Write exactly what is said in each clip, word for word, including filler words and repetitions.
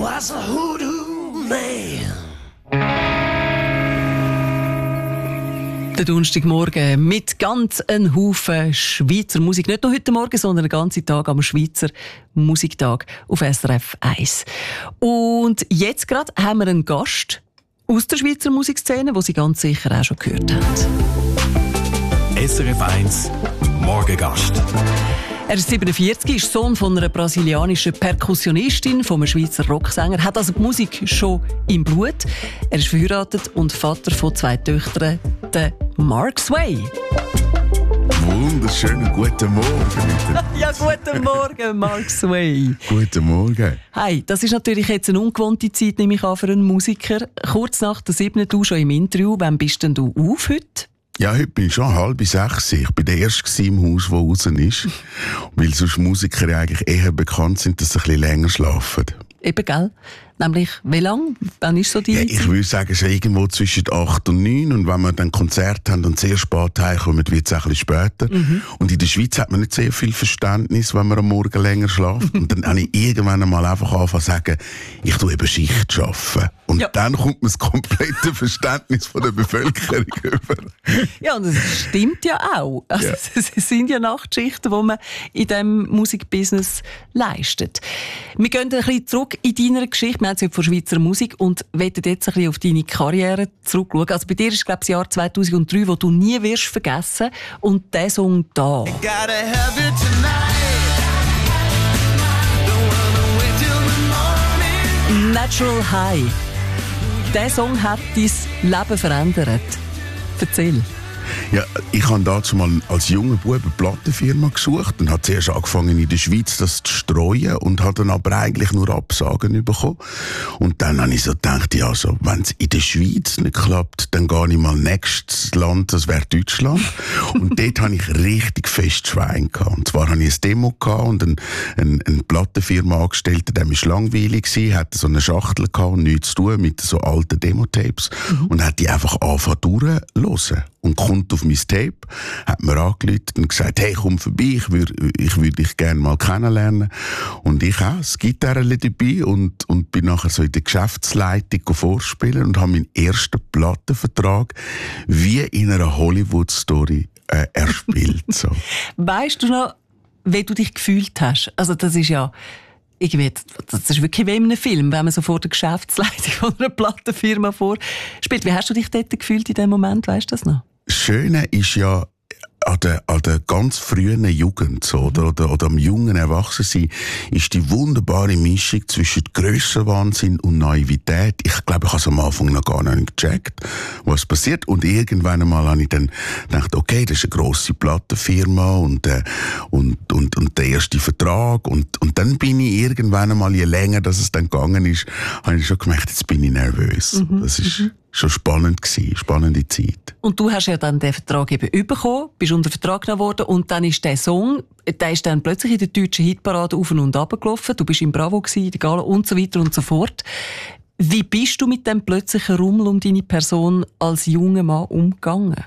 was a hoodoo man. Der Donnerstagmorgen mit ganz einem Haufen Schweizer Musik. Nicht nur heute Morgen, sondern den ganzen Tag am Schweizer Musiktag auf S R F eins. Und jetzt gerade haben wir einen Gast aus der Schweizer Musikszene, den Sie ganz sicher auch schon gehört haben. S R F eins Morgengast. Er ist siebenundvierzig, ist Sohn von einer brasilianischen Perkussionistin, von einem Schweizer Rocksänger, hat also die Musik schon im Blut. Er ist verheiratet und Vater von zwei Töchtern, der Mark Sway. Wunderschönen guten Morgen. Ja, guten Morgen, Mark Sway. Guten Morgen. Hey, das ist natürlich jetzt eine ungewohnte Zeit, nehme ich an, für einen Musiker. Kurz nach der siebten, du schon im Interview. Wann bist denn du auf heute? Ja, heute bin ich schon halb sechs. Ich bin der Erste im Haus, der raus ist. Weil sonst Musiker eigentlich eher bekannt sind, dass sie ein bisschen länger schlafen. Eben, gell? Nämlich, wie lang? Dann ist so die ja, ich würde sagen, es ist irgendwo zwischen acht und neun. Und wenn wir dann Konzerte haben und sehr spät heimkommen, wird es ein bisschen später. Mhm. Und in der Schweiz hat man nicht sehr viel Verständnis, wenn man am Morgen länger schläft. Und dann habe ich irgendwann einmal einfach angefangen zu sagen, ich tue eben Schicht arbeiten. Und ja. Dann kommt man das komplette Verständnis von der Bevölkerung über. Ja, und das stimmt ja auch. Also, ja. Es sind ja Nachtschichten, die man in diesem Musikbusiness leistet. Wir gehen ein bisschen zurück in deiner Geschichte. Wir haben es von Schweizer Musik und wollen jetzt ein bisschen auf deine Karriere zurückschauen. Also bei dir ist, glaube ich, das Jahr zweitausenddrei, wo du nie wirst vergessen. Und der Song da. Natural High. Der Song hat dein Leben verändert. Erzähl. Ja, ich habe dazu mal als junger Bub eine Plattenfirma gesucht und habe zuerst angefangen in der Schweiz das zu streuen und habe dann aber eigentlich nur Absagen bekommen. Und dann habe ich so gedacht, ja, so, wenn es in der Schweiz nicht klappt, dann gehe ich mal nächstes Land, das wäre Deutschland. Und dort habe ich richtig fest Schwein gehabt. Und zwar hatte ich ein Demo gehabt und ein, ein, ein Plattenfirma angestellt, der war langweilig gewesen, hatte so eine Schachtel gehabt und nichts zu tun mit so alten Demo-Tapes mhm. und hat die einfach angefangen durchzuhören. Und kommt auf mein Tape, hat mir angerufen und gesagt, hey, komm vorbei, ich würde ich würd dich gerne mal kennenlernen. Und ich auch, das Gitarre dabei und, und bin nachher so in der Geschäftsleitung vorspielen und habe meinen ersten Plattenvertrag wie in einer Hollywood-Story äh, erspielt. So. Weißt du noch, wie du dich gefühlt hast? Also das ist ja... Irgendwie, das ist wirklich wie in einem Film, wenn man so vor der Geschäftsleitung von einer Plattenfirma vorspielt. Wie hast du dich dort gefühlt in dem Moment, weißt du das noch? Das Schöne ist ja an der, an der ganz frühen Jugend so, oder, oder, oder am jungen Erwachsensein ist die wunderbare Mischung zwischen Grössenwahnsinn und Naivität. Ich glaube, ich habe es am Anfang noch gar nicht gecheckt, was passiert. Und irgendwann einmal habe ich dann gedacht, okay, das ist eine grosse Plattenfirma und, äh, und, und, und der erste Vertrag. Und, und dann bin ich irgendwann einmal, je länger dass es dann gegangen ist, habe ich schon gemerkt, jetzt bin ich nervös. Mhm. Das ist schon spannend gewesen, spannende Zeit. Und du hast ja dann den Vertrag eben bekommen, bist unter Vertrag genommen worden und dann ist der Song, der ist dann plötzlich in der deutschen Hitparade auf und ab gelaufen. Du bist im Bravo gewesen, in der Gala und so weiter und so fort. Wie bist du mit dem plötzlichen Rummel um deine Person als junger Mann umgegangen?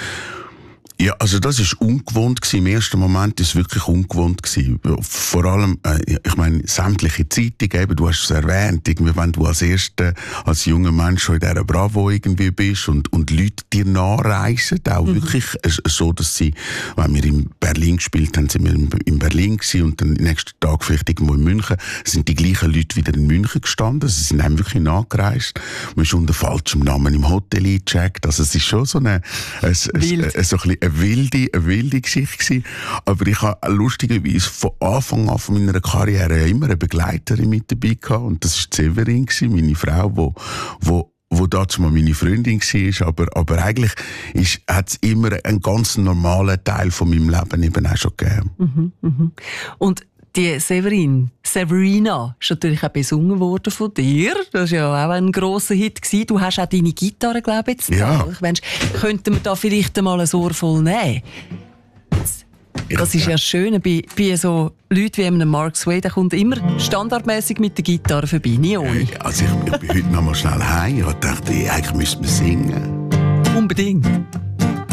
Ja, also das ist ungewohnt gewesen. Im ersten Moment ist es wirklich ungewohnt gewesen. Vor allem, äh, ich meine, sämtliche Zeitungen, eben, du hast es erwähnt, irgendwie, wenn du als Erster, als junger Mensch schon in dieser Bravo irgendwie bist und, und Leute dir nachreisen, auch mhm. wirklich äh, so, dass sie, wenn wir in Berlin gespielt haben, sind wir in, in Berlin gewesen und dann nächsten Tag vielleicht irgendwo in München, sind die gleichen Leute wieder in München gestanden, sie sind einem wirklich nachgereist, man ist unter falschem Namen im Hotel eingecheckt, also es ist schon so eine, ein, ein, ein, so ein bisschen eine wilde, eine wilde Geschichte gewesen. Aber ich habe lustigerweise von Anfang an von meiner Karriere immer eine Begleiterin mit dabei gehabt. Und das war Severin, meine Frau, wo, wo wo dazu mal meine Freundin war, aber, aber eigentlich hat es immer einen ganz normalen Teil von meinem Leben eben auch schon gegeben. Mhm, mhm. Und die Severin, Severina, ist natürlich auch besungen worden von dir. Das war ja auch ein grosser Hit gewesen. Du hast auch deine Gitarre, glaube ich, jetzt. Ja. Ich meine, könnten wir da vielleicht einmal ein Ohr voll nehmen? Das ist ja das Schöne bei, bei so Leuten wie einem Mark Sway, der kommt immer standardmäßig mit der Gitarre vorbei, nie ohne. Also ich, ich bin heute noch mal schnell heim und dachte, eigentlich müsste man singen. Unbedingt.